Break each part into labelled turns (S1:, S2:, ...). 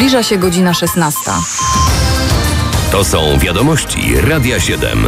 S1: Zbliża się godzina 16.
S2: To są wiadomości Radia 7.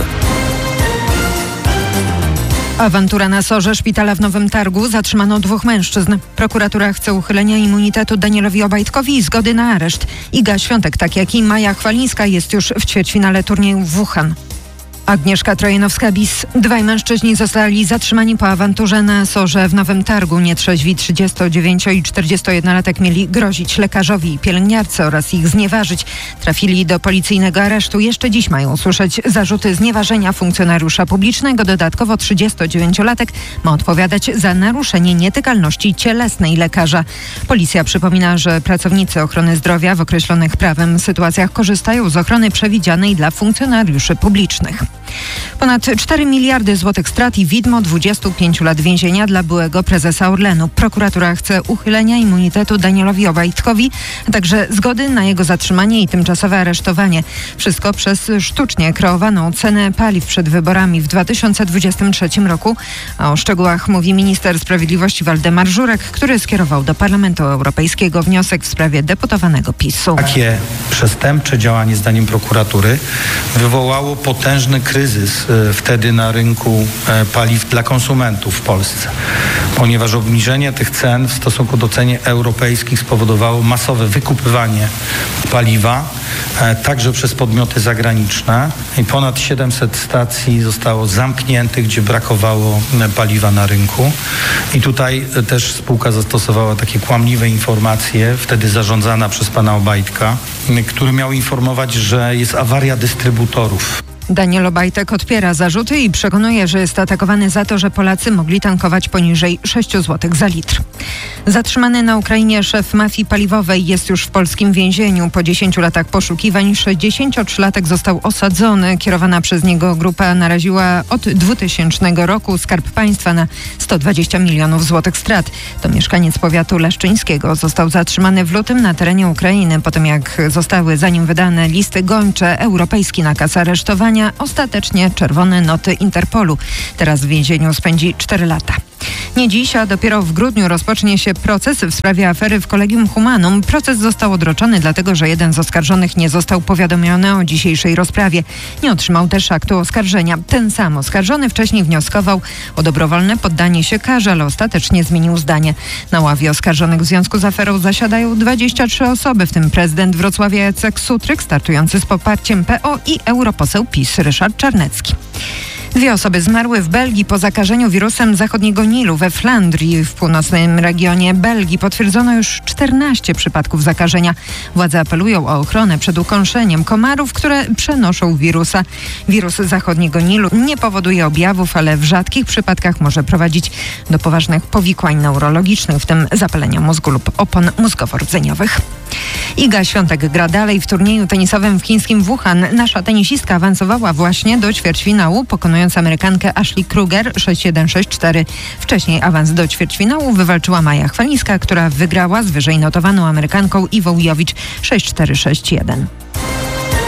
S3: Awantura na SOR-ze szpitala w Nowym Targu. Zatrzymano 2 mężczyzn. Prokuratura chce uchylenia immunitetu Danielowi Obajtkowi i zgody na areszt. Iga Świątek, tak jak i Maja Chwalińska, jest już w ćwierćfinale turnieju w Wuhan. Agnieszka Trojanowska-Bis. 2 mężczyźni zostali zatrzymani po awanturze na SOR-ze w Nowym Targu. Nietrzeźwi 39 i 41-latek mieli grozić lekarzowi i pielęgniarce oraz ich znieważyć. Trafili do policyjnego aresztu. Jeszcze dziś mają usłyszeć zarzuty znieważenia funkcjonariusza publicznego. Dodatkowo 39-latek ma odpowiadać za naruszenie nietykalności cielesnej lekarza. Policja przypomina, że pracownicy ochrony zdrowia w określonych prawem sytuacjach korzystają z ochrony przewidzianej dla funkcjonariuszy publicznych. Ponad 4 miliardy złotych strat i widmo 25 lat więzienia dla byłego prezesa Orlenu. Prokuratura chce uchylenia immunitetu Danielowi Obajtkowi, a także zgody na jego zatrzymanie i tymczasowe aresztowanie. Wszystko przez sztucznie kreowaną cenę paliw przed wyborami w 2023 roku. A o szczegółach mówi minister sprawiedliwości Waldemar Żurek, który skierował do Parlamentu Europejskiego wniosek w sprawie deputowanego PiS-u.
S4: Takie przestępcze działanie, zdaniem prokuratury, wywołało potężny kryzys wtedy na rynku paliw dla konsumentów w Polsce, ponieważ obniżenie tych cen w stosunku do cen europejskich spowodowało masowe wykupywanie paliwa, także przez podmioty zagraniczne, i ponad 700 stacji zostało zamkniętych, gdzie brakowało paliwa na rynku. I tutaj też spółka zastosowała takie kłamliwe informacje, wtedy zarządzana przez pana Obajtka, który miał informować, że jest awaria dystrybutorów.
S3: Daniel Obajtek odpiera zarzuty i przekonuje, że jest atakowany za to, że Polacy mogli tankować poniżej 6 zł za litr. Zatrzymany na Ukrainie szef mafii paliwowej jest już w polskim więzieniu. Po 10 latach poszukiwań 63-latek został osadzony. Kierowana przez niego grupa naraziła od 2000 roku Skarb Państwa na 120 milionów złotych strat. To mieszkaniec powiatu leszczyńskiego. Został zatrzymany w lutym na terenie Ukrainy, po tym jak zostały za nim wydane listy gończe, europejski nakaz aresztowania. Ostatecznie czerwone noty Interpolu. Teraz w więzieniu spędzi 4 lata. Nie dziś, a dopiero w grudniu rozpocznie się proces w sprawie afery w Collegium Humanum. Proces został odroczony, dlatego że jeden z oskarżonych nie został powiadomiony o dzisiejszej rozprawie. Nie otrzymał też aktu oskarżenia. Ten sam oskarżony wcześniej wnioskował o dobrowolne poddanie się karze, ale ostatecznie zmienił zdanie. Na ławie oskarżonych w związku z aferą zasiadają 23 osoby, w tym prezydent Wrocławia Jacek Sutryk, startujący z poparciem PO, i europoseł PiS Ryszard Czarnecki. 2 osoby zmarły w Belgii po zakażeniu wirusem zachodniego Nilu. We Flandrii, w północnym regionie Belgii, potwierdzono już 14 przypadków zakażenia. Władze apelują o ochronę przed ukąszeniem komarów, które przenoszą wirusa. Wirus zachodniego Nilu nie powoduje objawów, ale w rzadkich przypadkach może prowadzić do poważnych powikłań neurologicznych, w tym zapalenia mózgu lub opon mózgowo-rdzeniowych. Iga Świątek gra dalej w turnieju tenisowym w chińskim Wuhan. Nasza tenisistka awansowała właśnie do ćwierćfinału, pokonując Amerykankę Ashley Kruger 6-1, 6-4. Wcześniej awans do ćwierćfinału wywalczyła Maja Chwalińska, która wygrała z wyżej notowaną Amerykanką Iwą Jowicz 6-4, 6-1.